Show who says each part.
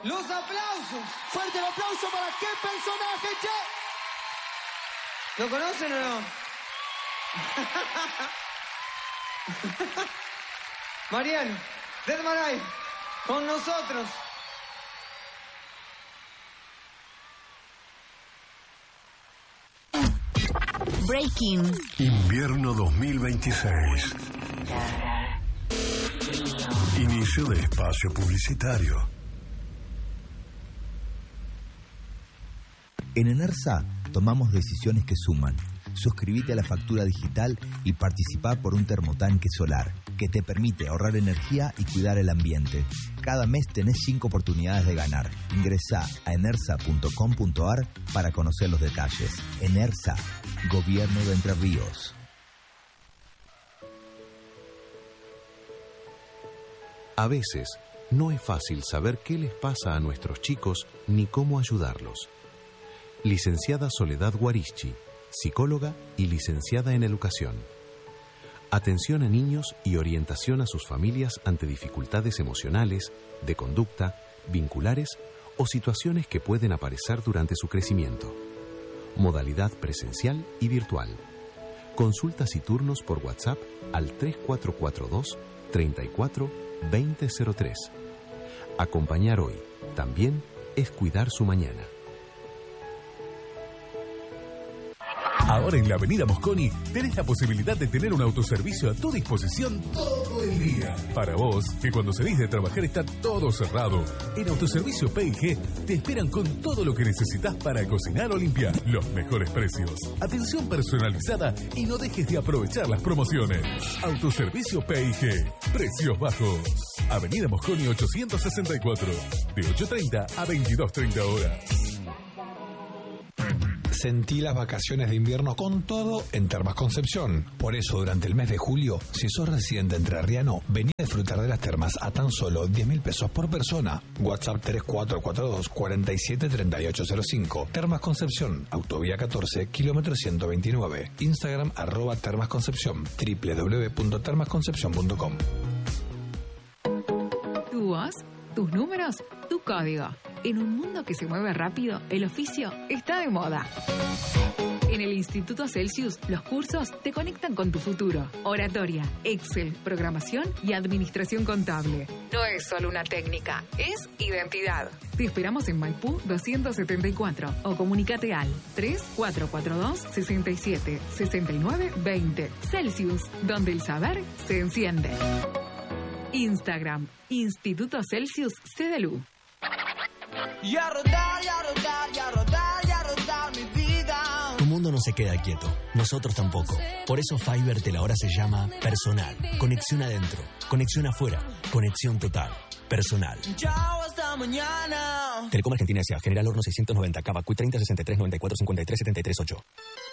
Speaker 1: Los aplausos.
Speaker 2: Fuerte el aplauso para qué personaje, che.
Speaker 1: ¿Lo conocen o no? Mariano, Dead Maray, con nosotros.
Speaker 3: Breaking.
Speaker 4: Invierno 2026. Inicio de espacio publicitario.
Speaker 5: En Enersa tomamos decisiones que suman. Suscríbete a la factura digital y participá por un termotanque solar que te permite ahorrar energía y cuidar el ambiente. Cada mes tenés 5 oportunidades de ganar. Ingresá a enersa.com.ar para conocer los detalles. Enersa, Gobierno de Entre Ríos.
Speaker 6: A veces no es fácil saber qué les pasa a nuestros chicos ni cómo ayudarlos. Licenciada Soledad Guarichi, psicóloga y licenciada en educación. Atención a niños y orientación a sus familias ante dificultades emocionales, de conducta, vinculares o situaciones que pueden aparecer durante su crecimiento. Modalidad presencial y virtual. Consultas y turnos por WhatsApp al 3442 34 2003. Acompañar hoy también es cuidar su mañana.
Speaker 7: Ahora en la Avenida Mosconi tenés la posibilidad de tener un autoservicio a tu disposición todo el día. Para vos, que cuando salís de trabajar está todo cerrado. En Autoservicio P&G te esperan con todo lo que necesitas para cocinar o limpiar. Los mejores precios, atención personalizada y no dejes de aprovechar las promociones. Autoservicio P&G, precios bajos. Avenida Mosconi 864, de 8:30 a 22:30 horas.
Speaker 8: Sentí las vacaciones de invierno con todo en Termas Concepción. Por eso, durante el mes de julio, si sos residente entrerriano, vení a disfrutar de las termas a tan solo 10.000 pesos por persona. WhatsApp 3442 47 3805. Termas Concepción, Autovía 14, kilómetro 129. Instagram @termasconcepción, www.termasconcepción.com.
Speaker 9: Tu voz, tus números, tu código. En un mundo que se mueve rápido, el oficio está de moda. En el Instituto Celsius, los cursos te conectan con tu futuro. Oratoria, Excel, programación y administración contable. No es solo una técnica, es identidad. Te esperamos en Maipú 274 o comunícate al 3442 67 69 20. Celsius, donde el saber se enciende. Instagram, Instituto Celsius CDLU.
Speaker 2: Y a rodar, y a rodar, y a rodar, y a rodar mi vida.
Speaker 10: Tu mundo no se queda quieto, nosotros tampoco. Por eso Fivertel ahora se llama Personal. Conexión adentro, conexión afuera, conexión total. Personal.
Speaker 2: Chao, hasta mañana.
Speaker 10: Telecom Argentina S.A. General Horno 690, Cava, Q30 63 94 53 73 8.